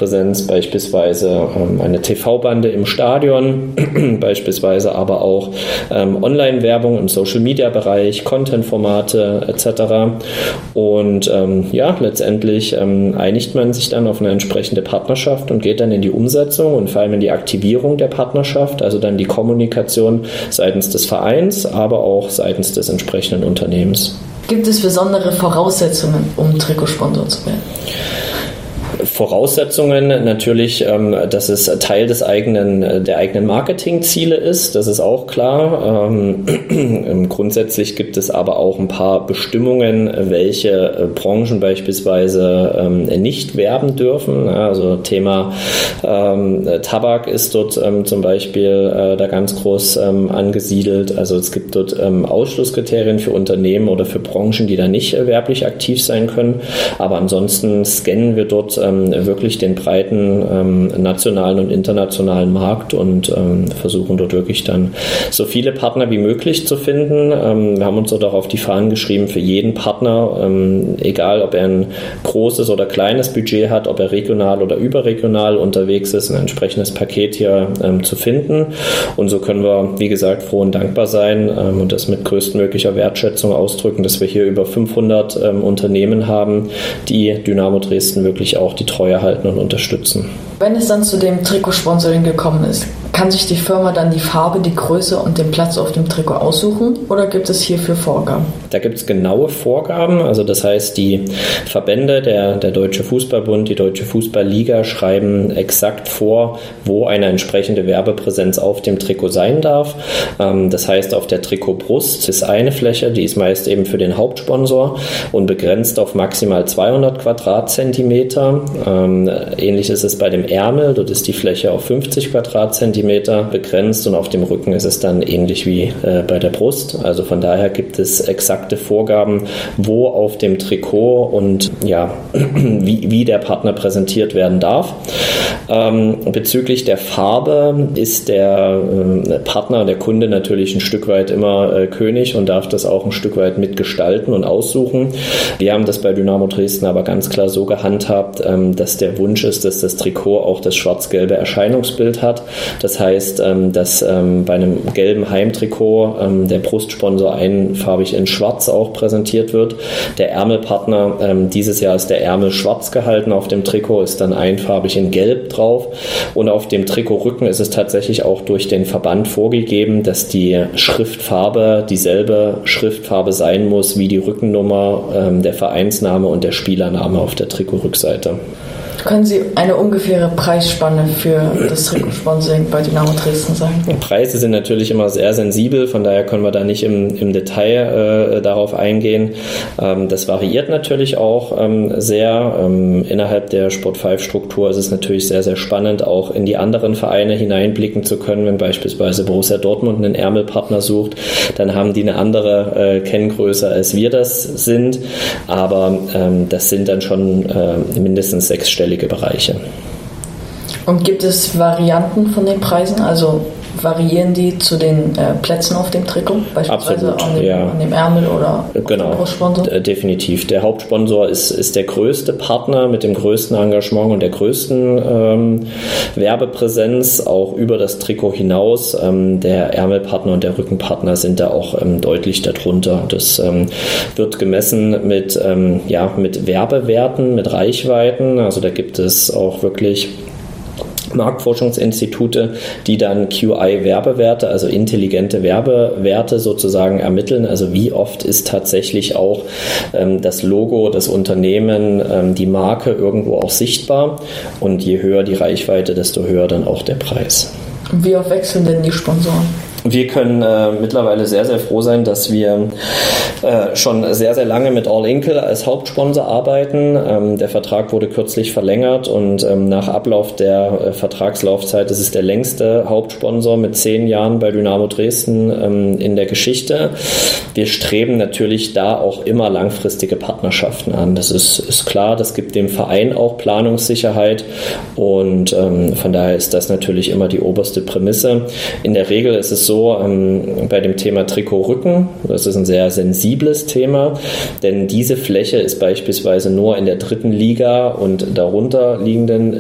Werbepräsenz, beispielsweise eine TV-Bande im Stadion, beispielsweise aber auch Online-Werbung im Social-Media-Bereich, Content-Formate etc. Und letztendlich einigt man sich dann auf eine entsprechende Partnerschaft und geht dann in die Umsetzung und vor allem in die Aktivierung der Partnerschaft, also dann die Kommunikation seitens des Vereins, aber auch seitens des entsprechenden Unternehmens. Gibt es besondere Voraussetzungen, um Trikotsponsor zu werden? Voraussetzungen natürlich, dass es Teil der eigenen Marketingziele ist, das ist auch klar. Grundsätzlich gibt es aber auch ein paar Bestimmungen, welche Branchen beispielsweise nicht werben dürfen. Also Thema Tabak ist dort zum Beispiel da ganz groß angesiedelt. Also es gibt dort Ausschlusskriterien für Unternehmen oder für Branchen, die da nicht werblich aktiv sein können. Aber ansonsten scannen wir dort wirklich den breiten nationalen und internationalen Markt und versuchen dort wirklich dann so viele Partner wie möglich zu finden. Wir haben uns dort auch auf die Fahnen geschrieben, für jeden Partner, egal ob er ein großes oder kleines Budget hat, ob er regional oder überregional unterwegs ist, ein entsprechendes Paket hier zu finden. Und so können wir, wie gesagt, froh und dankbar sein und das mit größtmöglicher Wertschätzung ausdrücken, dass wir hier über 500 Unternehmen haben, die Dynamo Dresden wirklich auch die Treue halten und unterstützen. Wenn es dann zu dem Trikotsponsoring gekommen ist, kann sich die Firma dann die Farbe, die Größe und den Platz auf dem Trikot aussuchen oder gibt es hierfür Vorgaben? Da gibt es genaue Vorgaben, also das heißt, die Verbände, der Deutsche Fußballbund, die Deutsche Fußballliga schreiben exakt vor, wo eine entsprechende Werbepräsenz auf dem Trikot sein darf. Das heißt, auf der Trikotbrust ist eine Fläche, die ist meist eben für den Hauptsponsor und begrenzt auf maximal 200 Quadratzentimeter. Ähnlich ist es bei dem Ärmel, dort ist die Fläche auf 50 Quadratzentimeter begrenzt und auf dem Rücken ist es dann ähnlich wie bei der Brust. Also von daher gibt es exakte Vorgaben, wo auf dem Trikot und wie der Partner präsentiert werden darf. Bezüglich der Farbe ist der Partner, der Kunde natürlich ein Stück weit immer König und darf das auch ein Stück weit mitgestalten und aussuchen. Wir haben das bei Dynamo Dresden aber ganz klar so gehandhabt, dass der Wunsch ist, dass das Trikot auch das schwarz-gelbe Erscheinungsbild hat. Das heißt, dass bei einem gelben Heimtrikot der Brustsponsor einfarbig in schwarz auch präsentiert wird. Der Ärmelpartner, dieses Jahr ist der Ärmel schwarz gehalten auf dem Trikot, ist dann einfarbig in gelb drauf. Und auf dem Trikotrücken ist es tatsächlich auch durch den Verband vorgegeben, dass die Schriftfarbe dieselbe Schriftfarbe sein muss wie die Rückennummer, der Vereinsname und der Spielername auf der Trikotrückseite. Können Sie eine ungefähre Preisspanne für das Trikotsponsoring bei Dynamo Dresden sagen? Preise sind natürlich immer sehr sensibel, von daher können wir da nicht im Detail darauf eingehen. Das variiert natürlich auch sehr. Innerhalb der Sport5-Struktur ist es natürlich sehr, sehr spannend, auch in die anderen Vereine hineinblicken zu können. Wenn beispielsweise Borussia Dortmund einen Ärmelpartner sucht, dann haben die eine andere Kenngröße, als wir das sind. Aber das sind dann schon mindestens 6-stellige Bereiche. Und gibt es Varianten von den Preisen? Also variieren die zu den Plätzen auf dem Trikot? Beispielsweise an dem Ärmel oder dem Hauptsponsor? Definitiv. Der Hauptsponsor ist der größte Partner mit dem größten Engagement und der größten Werbepräsenz, auch über das Trikot hinaus. Der Ärmelpartner und der Rückenpartner sind da auch deutlich darunter. Das wird gemessen mit Werbewerten, mit Reichweiten. Also da gibt es auch wirklich Marktforschungsinstitute, die dann QI-Werbewerte, also intelligente Werbewerte sozusagen ermitteln. Also wie oft ist tatsächlich auch das Logo, das Unternehmen, die Marke irgendwo auch sichtbar. Und je höher die Reichweite, desto höher dann auch der Preis. Wie oft wechseln denn die Sponsoren? Wir können mittlerweile sehr, sehr froh sein, dass wir schon sehr, sehr lange mit All Inkle als Hauptsponsor arbeiten. Der Vertrag wurde kürzlich verlängert und nach Ablauf der Vertragslaufzeit ist es der längste Hauptsponsor mit 10 Jahren bei Dynamo Dresden in der Geschichte. Wir streben natürlich da auch immer langfristige Partnerschaften an. Das ist klar, das gibt dem Verein auch Planungssicherheit und von daher ist das natürlich immer die oberste Prämisse. In der Regel ist es so, bei dem Thema Trikotrücken, das ist ein sehr sensibles Thema, denn diese Fläche ist beispielsweise nur in der 3. Liga und darunter liegenden